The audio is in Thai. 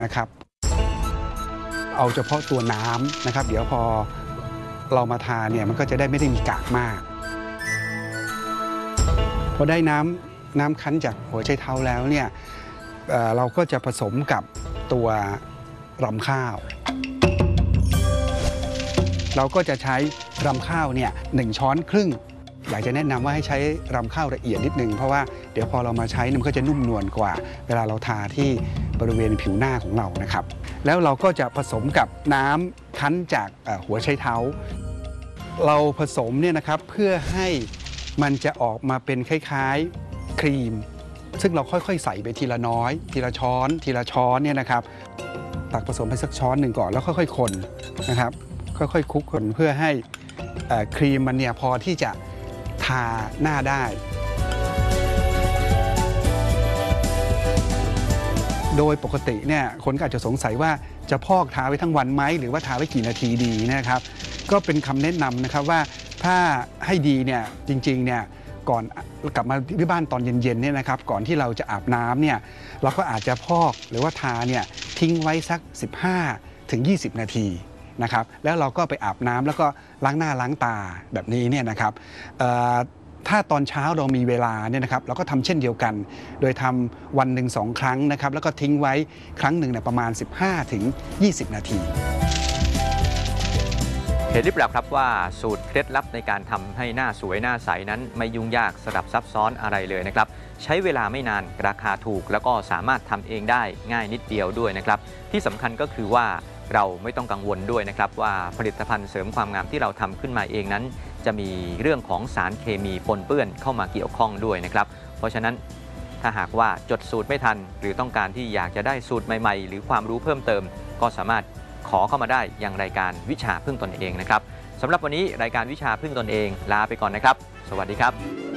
นะครับเอาเฉพาะตัวน้ำนะครับเดี๋ยวพอเรามาทาเนี่ยมันก็จะได้ไม่ได้มีกากมากพอได้น้ำคั้นจากหัวไชเท้าแล้วเนี่ยเราก็จะผสมกับตัวรำข้าวเราก็จะใช้รำข้าวเนี่ย1 ช้อนครึ่งอยากจะแนะนำว่าให้ใช้รำข้าวละเอียดนิดนึงเพราะว่าเดี๋ยวพอเรามาใช้มันก็จะนุ่มนวลกว่าเวลาเราทาที่บริเวณผิวหน้าของเรานะครับแล้วเราก็จะผสมกับน้ำคั้นจากหัวไชเท้าเราผสมเนี่ยนะครับเพื่อให้มันจะออกมาเป็นคล้ายๆครีมซึ่งเราค่อยๆใส่ไปทีละน้อยทีละช้อนเนี่ยนะครับตักผสมไปสักช้อนหนึ่งก่อนแล้วค่อยๆคนนะครับค่อยๆคลุกคนเพื่อให้ครีมมันเนี่ยพอที่จะทาหน้าได้โดยปกติเนี่ยคนก็อาจจะสงสัยว่าจะพอกทาไว้ทั้งวันไหมหรือว่าทาไว้กี่นาทีดีนะครับก็เป็นคำแนะนำนะครับว่าถ้าให้ดีเนี่ยจริงๆเนี่ยก่อนกลับมาที่บ้านตอนเย็นๆเนี่ยนะครับก่อนที่เราจะอาบน้ำเนี่ยเราก็อาจจะพอกหรือว่าทาเนี่ยทิ้งไว้สัก 15-20 นาทีนะครับแล้วเราก็ไปอาบน้ำแล้วก็ล้างหน้าล้างตาแบบนี้เนี่ยนะครับถ้าตอนเช้าเรามีเวลาเนี่ยนะครับเราก็ทำเช่นเดียวกันโดยทำวันหนึ่ง2 ครั้งนะครับแล้วก็ทิ้งไว้ครั้งหนึ่งประมาณ 15-20 นาทีเห็นหรือเปล่าครับว่าสูตรเคล็ดลับในการทำให้หน้าสวยหน้าใสนั้นไม่ยุ่งยากสลับซับซ้อนอะไรเลยนะครับใช้เวลาไม่นานราคาถูกแล้วก็สามารถทำเองได้ง่ายนิดเดียวด้วยนะครับที่สำคัญก็คือว่าเราไม่ต้องกังวลด้วยนะครับว่าผลิตภัณฑ์เสริมความงามที่เราทำขึ้นมาเองนั้นจะมีเรื่องของสารเคมีปนเปื้อนเข้ามาเกี่ยวข้องด้วยนะครับเพราะฉะนั้นถ้าหากว่าจดสูตรไม่ทันหรือต้องการที่อยากจะได้สูตรใหม่ๆหรือความรู้เพิ่มเติมก็สามารถขอเข้ามาได้ยังรายการวิชาพึ่งตนเองนะครับสำหรับวันนี้รายการวิชาพึ่งตนเองลาไปก่อนนะครับสวัสดีครับ